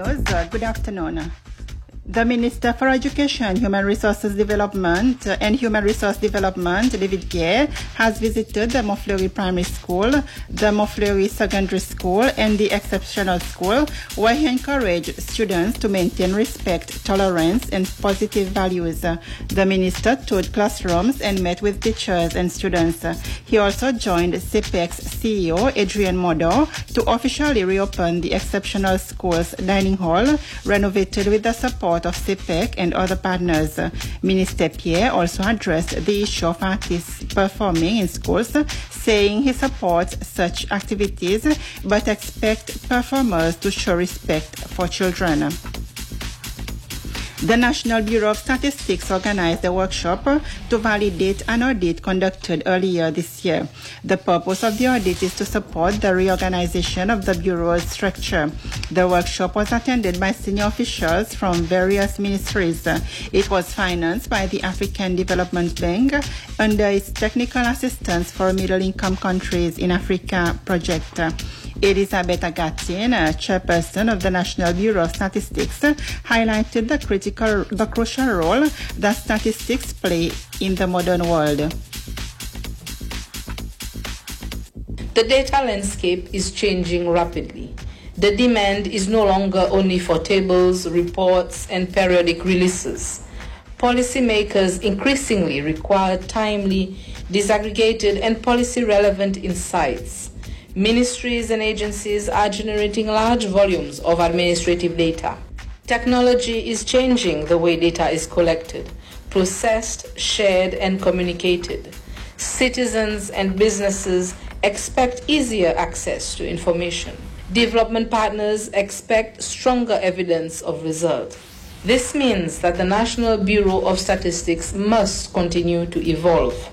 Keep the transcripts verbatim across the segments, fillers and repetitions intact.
News. Uh, good afternoon. The Minister for Education, Human Resources Development uh, and Human Resource Development, David Gay, has visited the Montfleury Primary School, the Montfleury Secondary School, and the Exceptional School, where he encouraged students to maintain respect, tolerance, and positive values. Uh, the Minister toured classrooms and met with teachers and students. Uh, he also joined C P E C's C E O, Adrian Modo, to officially reopen the Exceptional School's dining hall, renovated with the support of C P E C and other partners. Minister Pierre also addressed the issue of artists performing in schools, saying he supports such activities but expects performers to show respect for children. The National Bureau of Statistics organized a workshop to validate an audit conducted earlier this year. The purpose of the audit is to support the reorganization of the Bureau's structure. The workshop was attended by senior officials from various ministries. It was financed by the African Development Bank under its Technical Assistance for Middle-Income Countries in Africa project. Elizabeth Agatin, chairperson of the National Bureau of Statistics, highlighted the critical, the crucial role that statistics play in the modern world. The data landscape is changing rapidly. The demand is no longer only for tables, reports, and periodic releases. Policymakers increasingly require timely, disaggregated, and policy-relevant insights. Ministries and agencies are generating large volumes of administrative data. Technology is changing the way data is collected, processed, shared, and communicated. Citizens and businesses expect easier access to information. Development partners expect stronger evidence of results. This means that the National Bureau of Statistics must continue to evolve.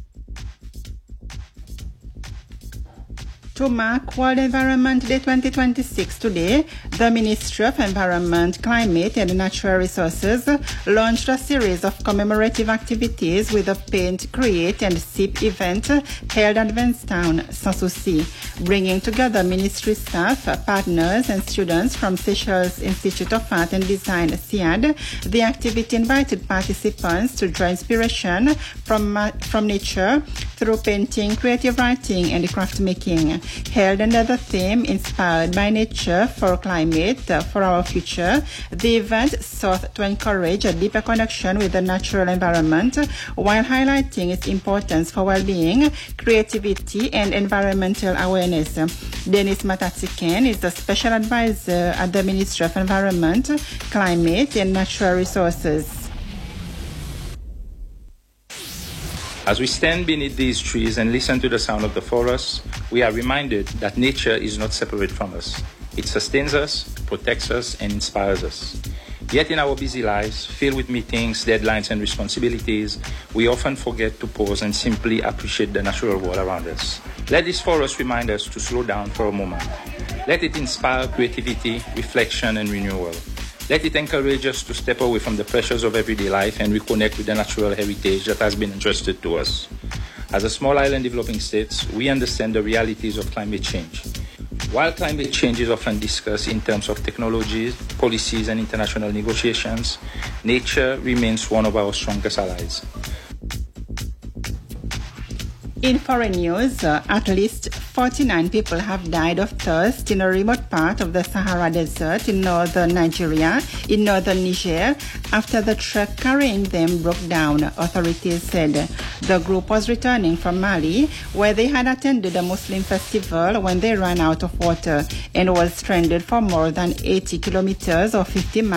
To mark World Environment Day twenty twenty-six today, the Ministry of Environment, Climate and Natural Resources launched a series of commemorative activities with a Paint, Create and Sip event held at Vinstown, Sanssouci, bringing together ministry staff, partners and students from Seychelles Institute of Art and Design, S I A D. The activity invited participants to draw inspiration from, uh, from nature through painting, creative writing and craft making. Held under the theme Inspired by Nature for Climate uh, for Our Future, the event sought to encourage a deeper connection with the natural environment while highlighting its importance for well-being, creativity, and environmental awareness. Denis Matatsiken is the Special Advisor at the Ministry of Environment, Climate, and Natural Resources. As we stand beneath these trees and listen to the sound of the forest, we are reminded that nature is not separate from us. It sustains us, protects us, and inspires us. Yet in our busy lives, filled with meetings, deadlines, and responsibilities, we often forget to pause and simply appreciate the natural world around us. Let this forest remind us to slow down for a moment. Let it inspire creativity, reflection, and renewal. Let it encourage us to step away from the pressures of everyday life and reconnect with the natural heritage that has been entrusted to us. As a small island developing state, we understand the realities of climate change. While climate change is often discussed in terms of technologies, policies, and international negotiations, nature remains one of our strongest allies. In foreign news, uh, at least forty-nine people have died of thirst in a remote part of the Sahara Desert in northern Nigeria, in northern Niger, after the truck carrying them broke down, authorities said. The group was returning from Mali, where they had attended a Muslim festival when they ran out of water and was stranded for more than eighty kilometers or fifty miles